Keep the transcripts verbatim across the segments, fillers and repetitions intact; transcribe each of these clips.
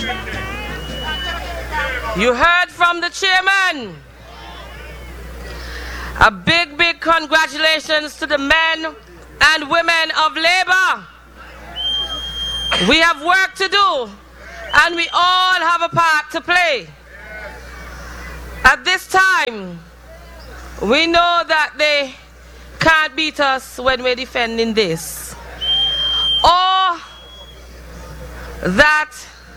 You heard from the chairman. A big, big congratulations to the men and women of labor. We have work to do, and we all have a part to play. At this time, we know that they can't beat us when we're defending this, or that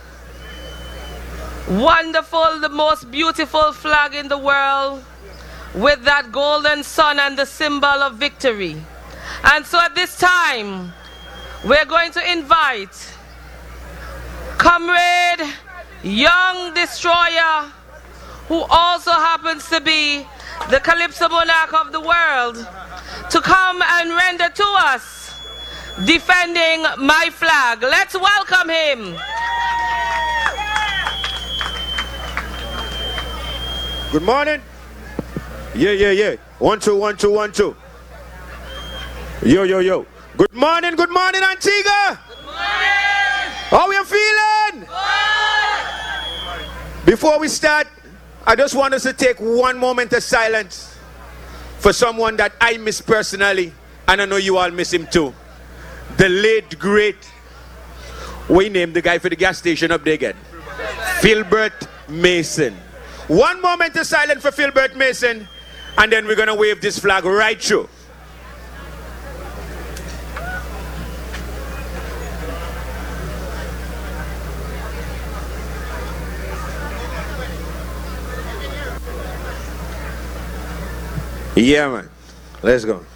wonderful, the most beautiful flag in the world with that golden sun and the symbol of victory. And so at this time, we're going to invite Comrade Young Destroyer, who also happens to be the Calypso monarch of the world, to come and render to us defending my flag. Let's welcome him. Good morning. Yeah, yeah, yeah. One, two, one, two, one, two. Yo, yo, yo. Good morning, good morning, Antigua. Good morning. How you feeling? Good. Before we start, I just want us to take one moment of silence for someone that I miss personally, and I know you all miss him too. The late, great, we named the guy for the gas station up there again, Philbert Mason. One moment of silence for Philbert Mason, and then we're going to wave this flag right through. Yeah, man. Let's go.